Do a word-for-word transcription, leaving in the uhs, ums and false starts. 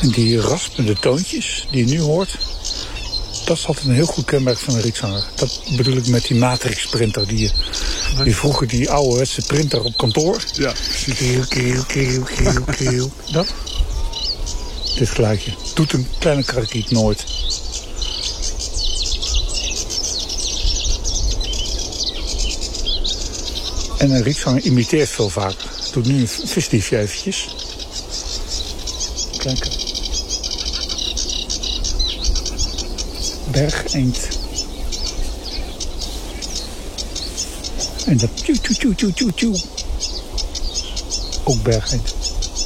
En die raspende toontjes die je nu hoort, dat is altijd een heel goed kenmerk van een rietzanger. Dat bedoel ik met die matrix printer, die, die vroeger die ouderwetse printer op kantoor. Ja, precies. Keel, keel, keel, keel, keel. Dat? Dit geluidje. Doet een kleine karakiet nooit. En een rietzanger imiteert veel vaker. Doet nu een visdiefje eventjes. Kijken. Bergeend. En dat tjoe tjoe tjoe tjoe tjoe tjoe. Ook bergeend.